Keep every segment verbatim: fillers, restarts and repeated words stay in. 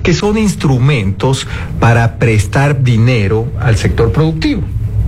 que son instrumentos para prestar dinero al sector productivo.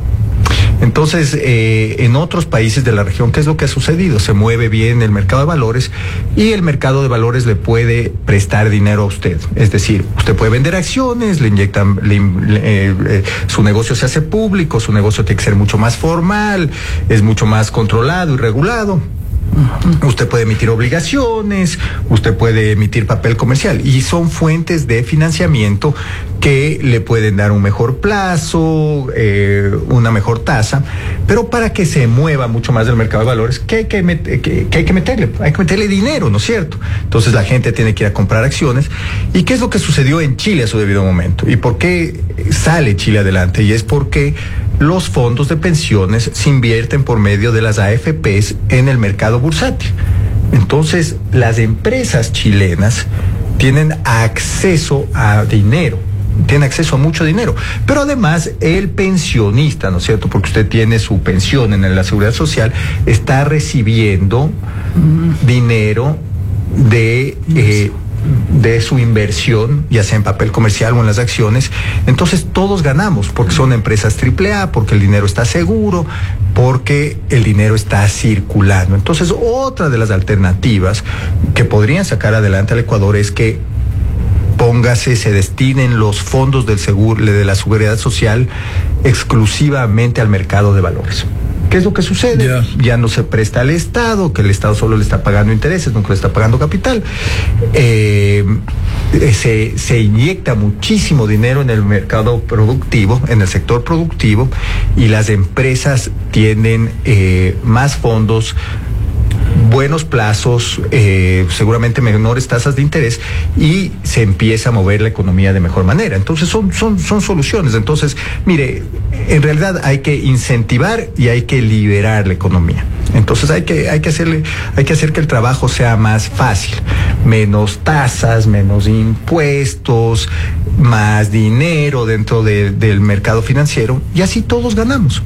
Entonces, eh, en otros países de la región, ¿qué es lo que ha sucedido? Se mueve bien el mercado de valores y el mercado de valores le puede prestar dinero a usted. Es decir, usted puede vender acciones, le inyectan, le, eh, eh, su negocio se hace público, su negocio tiene que ser mucho más formal, es mucho más controlado y regulado. Usted puede emitir obligaciones, usted puede emitir papel comercial y son fuentes de financiamiento que le pueden dar un mejor plazo, eh, una mejor tasa, pero para que se mueva mucho más del mercado de valores, ¿qué hay que, met- que, que hay que meterle? Hay que meterle dinero, ¿no es cierto? Entonces la gente tiene que ir a comprar acciones. ¿Y qué es lo que sucedió en Chile a su debido momento? ¿Y por qué sale Chile adelante? Y es porque los fondos de pensiones se invierten por medio de las A F Pes en el mercado bursátil. Entonces, las empresas chilenas tienen acceso a dinero, tienen acceso a mucho dinero, pero además el pensionista, ¿no es cierto? Porque usted tiene su pensión en la Seguridad Social, está recibiendo dinero de... Eh, de su inversión, ya sea en papel comercial o en las acciones. Entonces todos ganamos, porque son empresas triple A, porque el dinero está seguro, porque el dinero está circulando. Entonces, otra de las alternativas que podrían sacar adelante al Ecuador es que póngase, se destinen los fondos del seguro, de la Seguridad Social exclusivamente al mercado de valores. ¿Qué es lo que sucede? Yeah. Ya no se presta al Estado, que el Estado solo le está pagando intereses, nunca le está pagando capital. Eh, se, se inyecta muchísimo dinero en el mercado productivo, en el sector productivo, y las empresas tienen eh, más fondos, buenos plazos, eh, seguramente menores tasas de interés, y se empieza a mover la economía de mejor manera. Entonces son, son, son soluciones. Entonces, mire, en realidad hay que incentivar y hay que liberar la economía. Entonces hay que, hay que hacerle, hay que hacer que el trabajo sea más fácil, menos tasas, menos impuestos, más dinero dentro de, del mercado financiero, y así todos ganamos.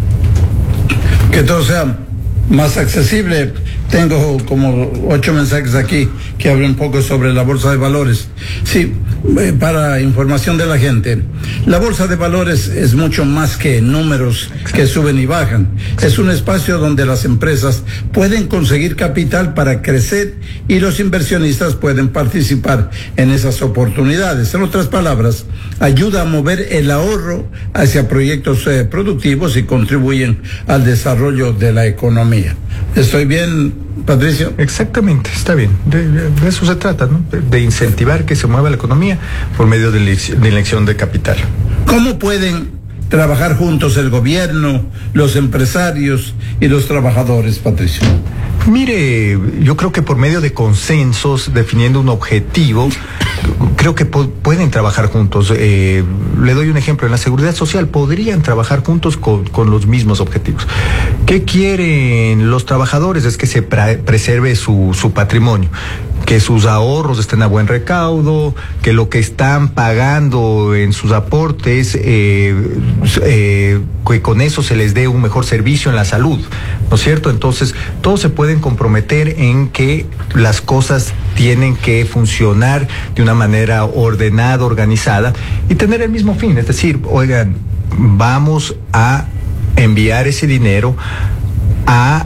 Que todo sea más accesible. Tengo como ocho mensajes aquí que hablan un poco sobre la bolsa de valores. Sí, eh, para información de la gente, la bolsa de valores es mucho más que números que suben y bajan. Es un espacio donde las empresas pueden conseguir capital para crecer y los inversionistas pueden participar en esas oportunidades. En otras palabras, ayuda a mover el ahorro hacia proyectos eh, productivos y contribuyen al desarrollo de la economía. ¿Estoy bien, Patricio? Exactamente, está bien. De, de, de eso se trata, ¿no? De, de incentivar que se mueva la economía por medio de, de inyección de capital. ¿Cómo pueden trabajar juntos el gobierno, los empresarios y los trabajadores, Patricio? Mire, yo creo que por medio de consensos, definiendo un objetivo, creo que po- pueden trabajar juntos. Eh, le doy un ejemplo, en la Seguridad Social podrían trabajar juntos con, con los mismos objetivos. ¿Qué quieren los trabajadores? Es que se pre- preserve su, su patrimonio, que sus ahorros estén a buen recaudo, que lo que están pagando en sus aportes, eh, eh, que con eso se les dé un mejor servicio en la salud, ¿no es cierto? Entonces, todos se pueden comprometer en que las cosas tienen que funcionar de una manera ordenada, organizada y tener el mismo fin. Es decir, oigan, vamos a enviar ese dinero a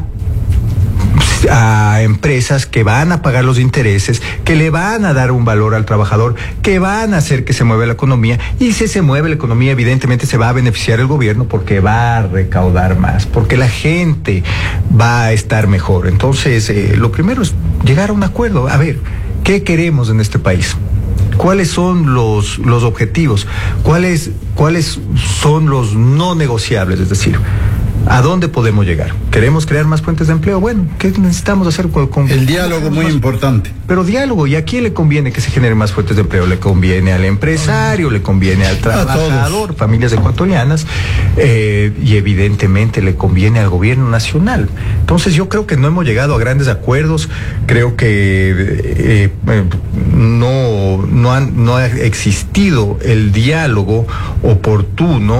a empresas que van a pagar los intereses, que le van a dar un valor al trabajador, que van a hacer que se mueva la economía, y si se mueve la economía, evidentemente se va a beneficiar el gobierno porque va a recaudar más, porque la gente va a estar mejor. Entonces, eh, lo primero es llegar a un acuerdo. A ver, ¿qué queremos en este país? ¿Cuáles son los, los objetivos? ¿Cuáles, cuáles son los no negociables? Es decir, ¿a dónde podemos llegar? ¿Queremos crear más fuentes de empleo? Bueno, ¿qué necesitamos hacer con, con el diálogo? Muy más importante. Pero diálogo, ¿y a quién le conviene que se generen más fuentes de empleo? Le conviene al empresario, le conviene al trabajador, familias ecuatorianas, eh, y evidentemente le conviene al gobierno nacional. Entonces yo creo que no hemos llegado a grandes acuerdos, creo que eh, eh, no, no, han, no ha existido el diálogo oportuno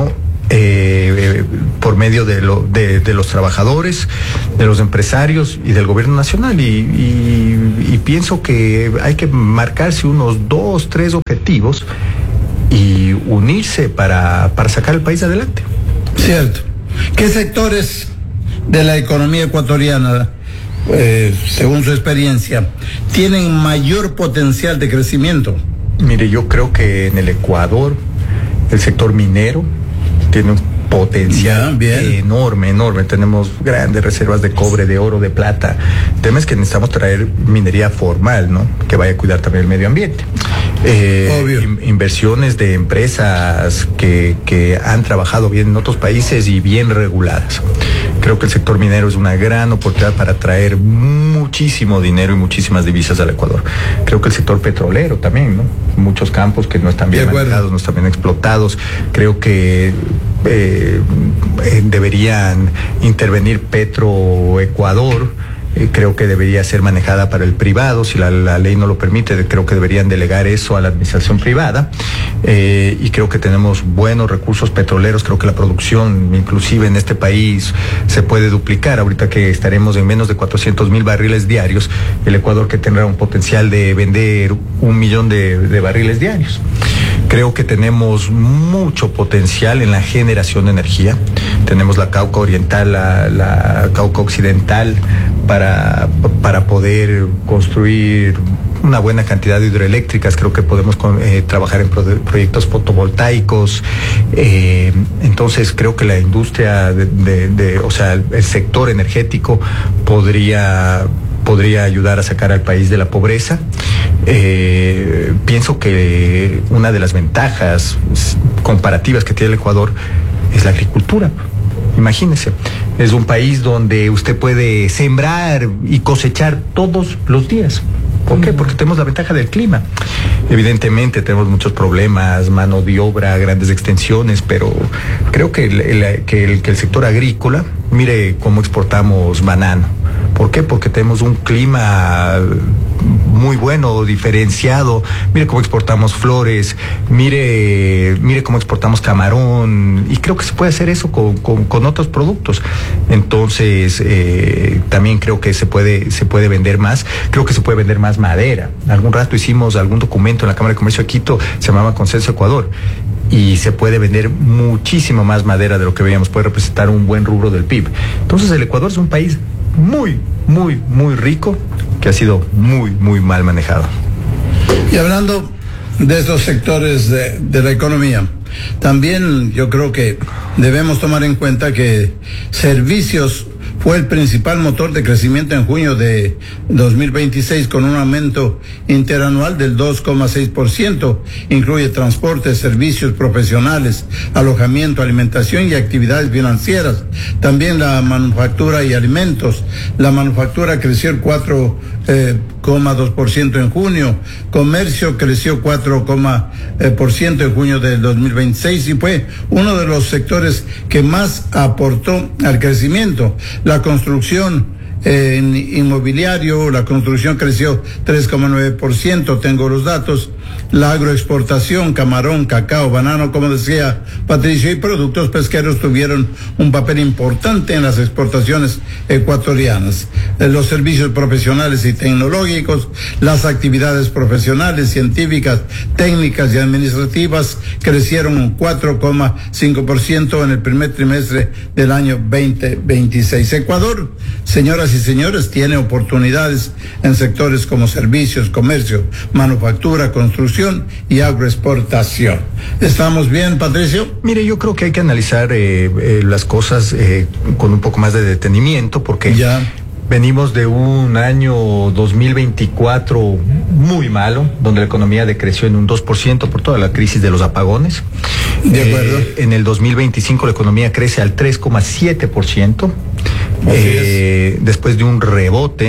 Eh, por medio de, lo, de, de los trabajadores, de los empresarios y del gobierno nacional. Y, y, y pienso que hay que marcarse unos dos, tres objetivos y unirse para, para sacar el país adelante. Cierto. ¿Qué sectores de la economía ecuatoriana, eh, según su experiencia, tienen mayor potencial de crecimiento? Mire, yo creo que en el Ecuador el sector minero tiene un potencial ya, enorme, enorme. Tenemos grandes reservas de cobre, de oro, de plata. El tema es que necesitamos traer minería formal, ¿no? Que vaya a cuidar también el medio ambiente. Eh, Obvio. In, inversiones de empresas que, que han trabajado bien en otros países y bien reguladas. Creo que el sector minero es una gran oportunidad para traer muchísimo dinero y muchísimas divisas al Ecuador. Creo que el sector petrolero también, ¿no? Muchos campos que no están bien manejados, no están bien explotados. Creo que eh, eh, deberían intervenir Petroecuador. Eh, creo que debería ser manejada para el privado, si la, la ley no lo permite. Creo que deberían delegar eso a la administración privada. Eh, y creo que tenemos buenos recursos petroleros. Creo que la producción, inclusive en este país, se puede duplicar. Ahorita que estaremos en menos de cuatrocientos mil barriles diarios, el Ecuador que tendrá un potencial de vender un millón de, de barriles diarios. Creo que tenemos mucho potencial en la generación de energía. Tenemos la Cauca Oriental, la, la Cauca Occidental, para, para poder construir una buena cantidad de hidroeléctricas. Creo que podemos eh, trabajar en pro proyectos fotovoltaicos. Eh, entonces creo que la industria, de, de, de, o sea, el, el sector energético podría... podría ayudar a sacar al país de la pobreza. Eh, pienso que una de las ventajas comparativas que tiene el Ecuador es la agricultura. Imagínese, es un país donde usted puede sembrar y cosechar todos los días. ¿Por qué? Porque tenemos la ventaja del clima. Evidentemente tenemos muchos problemas, mano de obra, grandes extensiones, pero creo que el, el, que el, que el sector agrícola, mire cómo exportamos banano. ¿Por qué? Porque tenemos un clima muy bueno, diferenciado. Mire cómo exportamos flores, mire, mire cómo exportamos camarón, y creo que se puede hacer eso con, con, con otros productos. Entonces, eh, también creo que se puede, se puede vender más. Creo que se puede vender más madera. Algún rato hicimos algún documento en la Cámara de Comercio de Quito, se llamaba Consenso Ecuador, y se puede vender muchísimo más madera de lo que veíamos. Puede representar un buen rubro del P I B. Entonces, el Ecuador es un país muy, muy, muy rico, que ha sido muy, muy mal manejado. Y hablando de estos sectores de, de la economía, también yo creo que debemos tomar en cuenta que servicios fue el principal motor de crecimiento en junio de dos mil veintiséis, con un aumento interanual del dos coma seis por ciento. Incluye transporte, servicios profesionales, alojamiento, alimentación y actividades financieras. También la manufactura y alimentos. La manufactura creció el cuatro coma dos por ciento en junio. Comercio creció cuatro coma por ciento en junio del dos mil veintiséis y fue uno de los sectores que más aportó al crecimiento. La construcción, eh, en inmobiliario, la construcción creció tres coma nueve por ciento, tengo los datos. La agroexportación, camarón, cacao, banano, como decía Patricio, y productos pesqueros tuvieron un papel importante en las exportaciones ecuatorianas. Eh, los servicios profesionales y tecnológicos, las actividades profesionales, científicas, técnicas y administrativas crecieron un cuatro coma cinco por ciento en el primer trimestre del año veinte veintiséis. Ecuador, señoras y señores, tiene oportunidades en sectores como servicios, comercio, manufactura, construcción y agroexportación. ¿Estamos bien, Patricio? Mire, yo creo que hay que analizar eh, eh, las cosas eh, con un poco más de detenimiento, porque ya venimos de un año dos mil veinticuatro muy malo, donde la economía decreció en un dos por ciento por toda la crisis de los apagones. De acuerdo. Eh, en el dos mil veinticinco la economía crece al tres coma siete por ciento. Eh, después de un rebote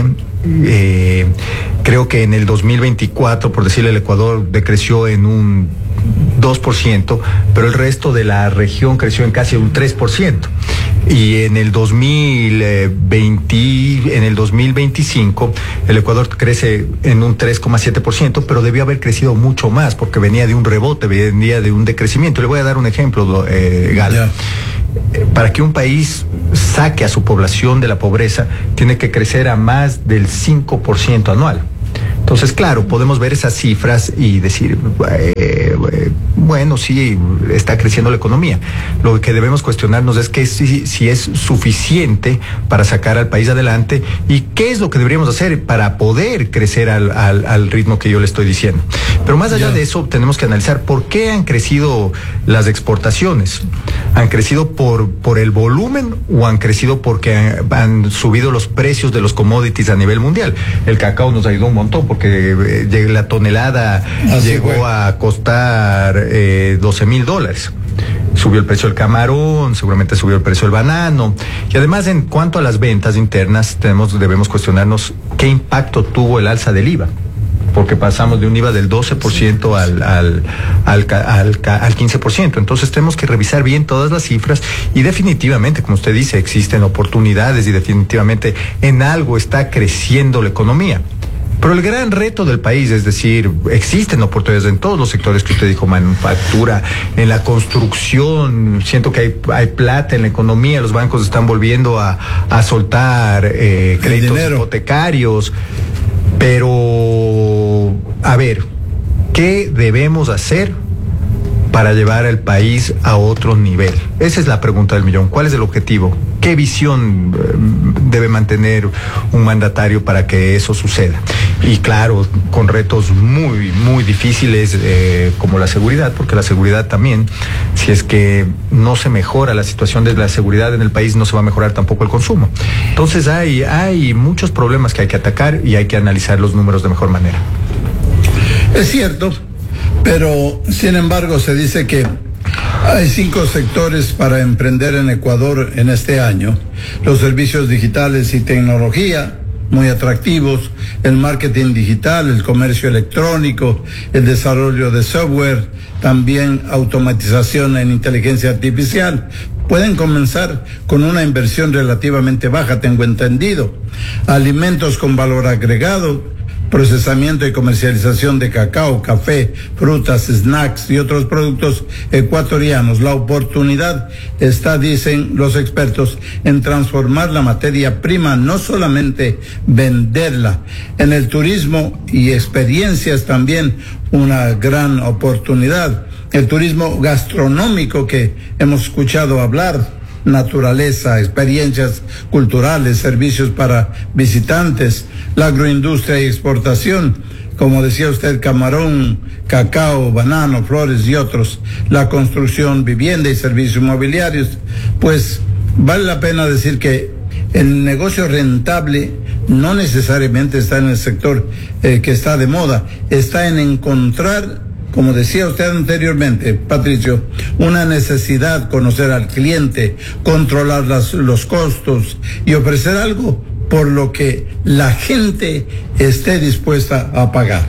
Eh, creo que en el dos mil veinticuatro, por decirle, el Ecuador decreció en un dos por ciento, pero el resto de la región creció en casi un tres por ciento. Y en el dos mil veinte, en el dos mil veinticinco, el Ecuador crece en un tres coma siete por ciento, pero debió haber crecido mucho más porque venía de un rebote, venía de un decrecimiento. Le voy a dar un ejemplo, eh, Gal. Yeah. Para que un país saque a su población de la pobreza, tiene que crecer a más del cinco por ciento anual. Entonces, claro, podemos ver esas cifras y decir, eh, bueno, sí, está creciendo la economía. Lo que debemos cuestionarnos es que si, si es suficiente para sacar al país adelante y qué es lo que deberíamos hacer para poder crecer al, al, al ritmo que yo le estoy diciendo. Pero más allá de eso, tenemos que analizar por qué han crecido las exportaciones. ¿Han crecido por, por el volumen o han crecido porque han, han subido los precios de los commodities a nivel mundial? El cacao nos ayudó un montón porque eh, la tonelada Así llegó fue. a costar eh, doce mil dólares. Subió el precio del camarón, seguramente subió el precio del banano. Y además, en cuanto a las ventas internas, tenemos, debemos cuestionarnos qué impacto tuvo el alza del I V A. Porque pasamos de un I V A del doce por ciento al, al, al, al, al quince por ciento. Entonces tenemos que revisar bien todas las cifras y definitivamente, como usted dice, existen oportunidades y definitivamente en algo está creciendo la economía. Pero el gran reto del país, es decir, existen oportunidades en todos los sectores que usted dijo, manufactura, en la construcción, siento que hay, hay plata en la economía, los bancos están volviendo a, a soltar eh, créditos hipotecarios, pero, a ver, ¿qué debemos hacer para llevar al país a otro nivel? Esa es la pregunta del millón. ¿Cuál es el objetivo? ¿Qué visión eh, debe mantener un mandatario para que eso suceda? Y claro, con retos muy, muy difíciles eh, como la seguridad, porque la seguridad también, si es que no se mejora la situación de la seguridad en el país, no se va a mejorar tampoco el consumo. Entonces hay, hay muchos problemas que hay que atacar y hay que analizar los números de mejor manera. Es cierto, pero sin embargo se dice que hay cinco sectores para emprender en Ecuador en este año: los servicios digitales y tecnología, muy atractivos, el marketing digital, el comercio electrónico, el desarrollo de software, también automatización en inteligencia artificial. Pueden comenzar con una inversión relativamente baja, tengo entendido. Alimentos con valor agregado, procesamiento y comercialización de cacao, café, frutas, snacks y otros productos ecuatorianos. La oportunidad está, dicen los expertos, en transformar la materia prima, no solamente venderla. En el turismo y experiencias también una gran oportunidad. El turismo gastronómico que hemos escuchado hablar, naturaleza, experiencias culturales, servicios para visitantes, la agroindustria y exportación, como decía usted, camarón, cacao, banano, flores y otros, la construcción, vivienda y servicios inmobiliarios. Pues vale la pena decir que el negocio rentable no necesariamente está en el sector eh, que está de moda, está en encontrar, como decía usted anteriormente, Patricio, una necesidad, conocer al cliente, controlar las, los costos y ofrecer algo por lo que la gente esté dispuesta a pagar.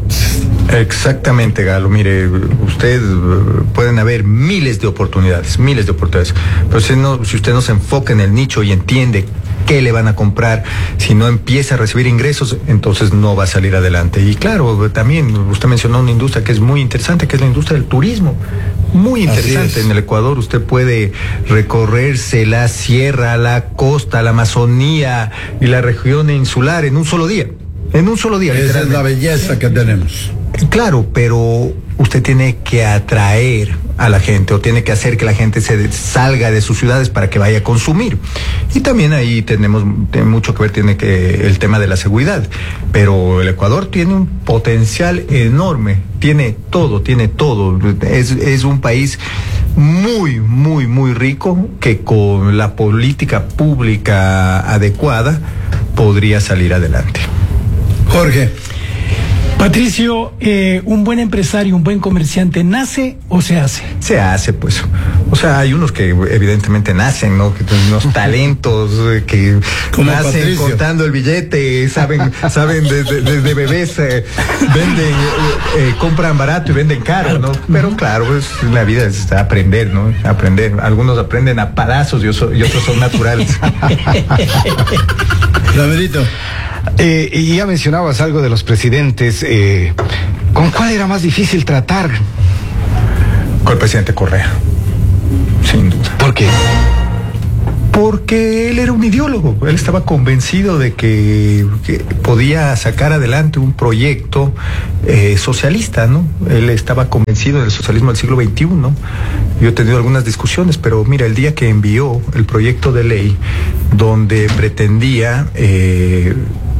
Exactamente, Galo. Mire, usted, pueden haber miles de oportunidades, miles de oportunidades, pero si, no, si usted no se enfoca en el nicho y entiende qué le van a comprar, si no empieza a recibir ingresos, entonces no va a salir adelante. Y claro, también usted mencionó una industria que es muy interesante, que es la industria del turismo. Muy interesante. En el Ecuador usted puede recorrerse la sierra, la costa, la Amazonía y la región insular en un solo día. En un solo día. Esa es la belleza que tenemos. Claro, pero usted tiene que atraer a la gente o tiene que hacer que la gente se salga de sus ciudades para que vaya a consumir. Y también ahí tenemos tiene mucho que ver tiene que el tema de la seguridad. Pero el Ecuador tiene un potencial enorme, tiene todo, tiene todo. Es, es un país muy, muy, muy rico que con la política pública adecuada podría salir adelante. Jorge. Patricio, eh, ¿un buen empresario, un buen comerciante, nace o se hace? Se hace, pues. O sea, hay unos que evidentemente nacen, ¿no? Que tienen unos talentos que Como nacen Patricio. Contando el billete, saben, saben desde de, de bebés, eh, venden, eh, eh, compran barato y venden caro, ¿no? Pero claro, pues la vida es aprender, ¿no? Aprender. Algunos aprenden a palazos y, oso, y otros son naturales. Ramerito. Eh, y ya mencionabas algo de los presidentes. Eh, ¿Con cuál era más difícil tratar? Con el presidente Correa, sin duda. ¿Por qué? Porque él era un ideólogo, él estaba convencido de que, que podía sacar adelante un proyecto eh, socialista, ¿no? Él estaba convencido del socialismo del siglo veintiuno. Yo he tenido algunas discusiones, pero mira, el día que envió el proyecto de ley donde pretendía eh,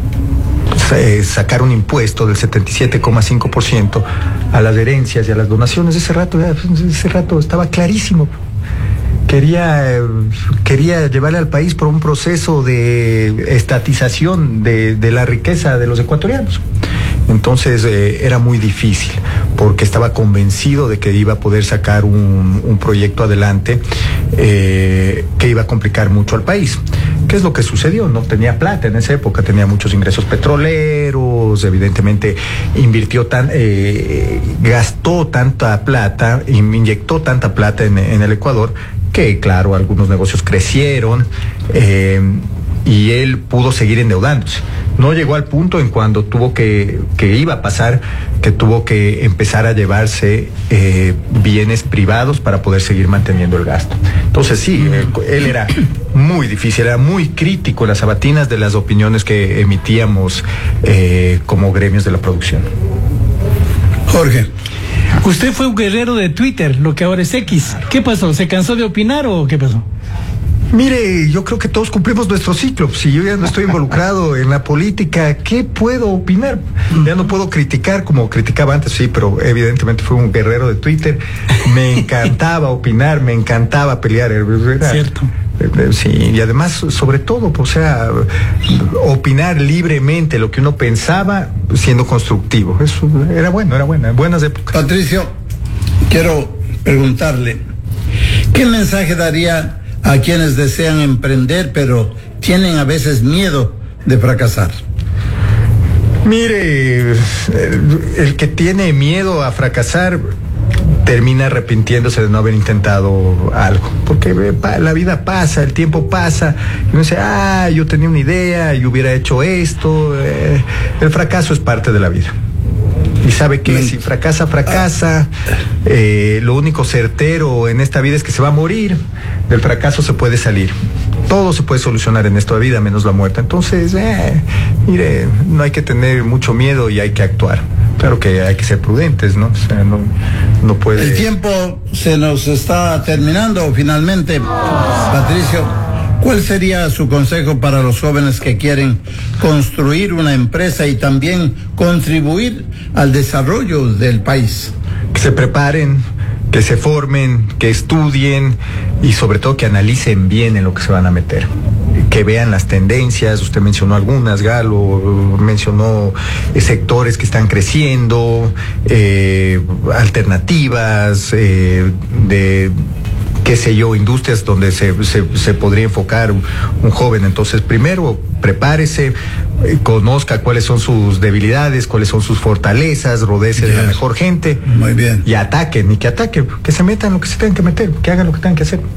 sacar un impuesto del setenta y siete coma cinco por ciento a las herencias y a las donaciones, ese rato, ese rato estaba clarísimo. Quería, quería llevarle al país por un proceso de estatización de, de la riqueza de los ecuatorianos. Entonces eh, era muy difícil, porque estaba convencido de que iba a poder sacar un, un proyecto adelante eh, que iba a complicar mucho al país. ¿Qué es lo que sucedió? No tenía plata en esa época, tenía muchos ingresos petroleros, evidentemente invirtió tan, eh, gastó tanta plata, inyectó tanta plata en, en el Ecuador, que claro, algunos negocios crecieron eh, y él pudo seguir endeudándose. No llegó al punto en cuando tuvo que, que iba a pasar, que tuvo que empezar a llevarse eh, bienes privados para poder seguir manteniendo el gasto. Entonces sí, él, él era muy difícil, era muy crítico en las sabatinas de las opiniones que emitíamos eh, como gremios de la producción. Jorge. Usted fue un guerrero de Twitter, lo que ahora es X. ¿Qué pasó? ¿Se cansó de opinar o qué pasó? Mire, yo creo que todos cumplimos nuestro ciclo. Si yo ya no estoy involucrado en la política, ¿qué puedo opinar? Ya no puedo criticar como criticaba antes, sí, pero evidentemente fui un guerrero de Twitter. Me encantaba opinar, me encantaba pelear. Era, Cierto. Sí, y además, sobre todo, o sea, opinar libremente lo que uno pensaba, siendo constructivo. Eso era bueno, era bueno, buenas épocas. Patricio, quiero preguntarle, ¿qué mensaje daría a quienes desean emprender, pero tienen a veces miedo de fracasar? Mire, el, el que tiene miedo a fracasar termina arrepintiéndose de no haber intentado algo, porque la vida pasa, el tiempo pasa, y uno dice, ah, yo tenía una idea, y hubiera hecho esto. Eh, el fracaso es parte de la vida. Y sabe que si fracasa, fracasa. Eh, lo único certero en esta vida es que se va a morir. Del fracaso se puede salir. Todo se puede solucionar en esta vida, menos la muerte. Entonces, eh, mire, no hay que tener mucho miedo y hay que actuar. Claro que hay que ser prudentes, ¿no? O sea, no, no puede... El tiempo se nos está terminando finalmente. Patricio, ¿cuál sería su consejo para los jóvenes que quieren construir una empresa y también contribuir al desarrollo del país? Que se preparen, que se formen, que estudien y sobre todo que analicen bien en lo que se van a meter. Que vean las tendencias, usted mencionó algunas, Galo, mencionó eh, sectores que están creciendo, eh, alternativas, eh, de... qué sé yo, industrias donde se, se, se podría enfocar un, un joven. Entonces, primero, prepárese, eh, conozca cuáles son sus debilidades, cuáles son sus fortalezas, rodéese de la mejor gente. Muy bien. Y ataquen, y que ataquen, que se metan lo que se tengan que meter, que hagan lo que tengan que hacer.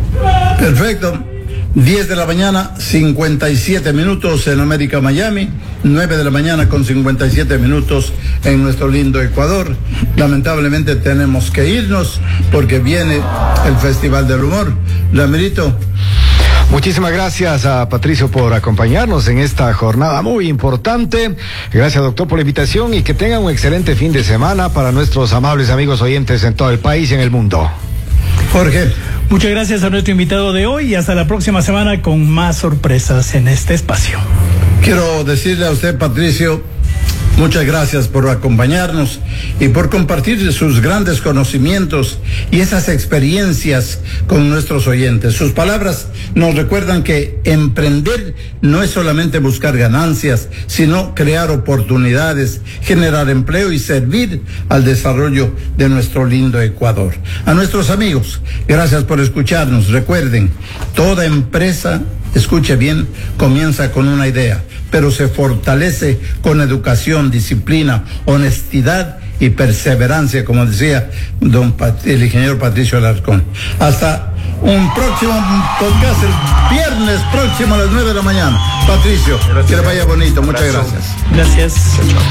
Perfecto. diez de la mañana, cincuenta y siete minutos en América, Miami. nueve de la mañana con cincuenta y siete minutos en nuestro lindo Ecuador. Lamentablemente tenemos que irnos porque viene el Festival del Humor. Ramerito. Muchísimas gracias a Patricio por acompañarnos en esta jornada muy importante. Gracias, doctor, por la invitación y que tengan un excelente fin de semana para nuestros amables amigos oyentes en todo el país y en el mundo. Jorge. Muchas gracias a nuestro invitado de hoy y hasta la próxima semana con más sorpresas en este espacio. Quiero decirle a usted, Patricio, Muchas gracias por acompañarnos y por compartir sus grandes conocimientos y esas experiencias con nuestros oyentes. Sus palabras nos recuerdan que emprender no es solamente buscar ganancias, sino crear oportunidades, generar empleo y servir al desarrollo de nuestro lindo Ecuador. A nuestros amigos, gracias por escucharnos. Recuerden, toda empresa, escuche bien, comienza con una idea, pero se fortalece con educación, disciplina, honestidad y perseverancia, como decía don Pat- el ingeniero Patricio Alarcón. Hasta un próximo podcast el viernes próximo a las nueve de la mañana. Patricio, gracias. Que le vaya bonito. Muchas gracias. Gracias.